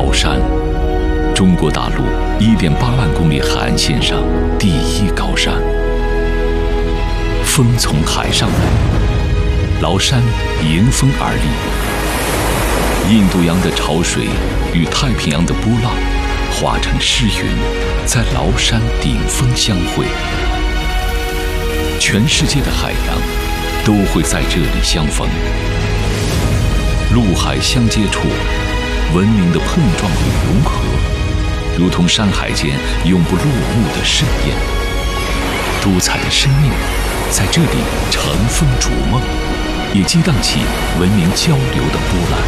崂山，中国大陆1.8万公里海岸线上第一高山。风从海上来，崂山迎风而立。印度洋的潮水与太平洋的波浪化成湿云，在崂山顶峰相会。全世界的海洋都会在这里相逢。陆海相接触，文明的碰撞与融合，如同山海间永不落幕的盛宴。多彩的生命在这里乘风逐梦，也激荡起文明交流的波澜。